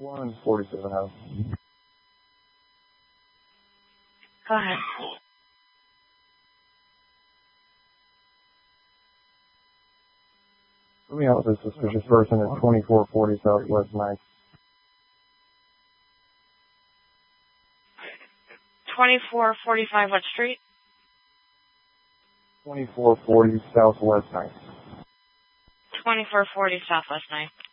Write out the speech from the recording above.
147 house. Go ahead. Let me out with this suspicious person at 2440 Southwest 9th. 2445 what street? 2440 Southwest 9th. 2440 Southwest 9th.